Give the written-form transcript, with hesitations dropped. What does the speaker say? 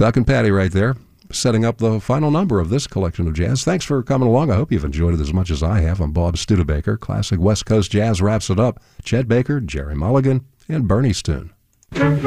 Tuck and Patty right there, setting up the final number of this collection of jazz. Thanks for coming along. I hope you've enjoyed it as much as I have. I'm Bob Studebaker. Classic West Coast Jazz wraps it up. Chet Baker, Jerry Mulligan, and Bernie Stoon.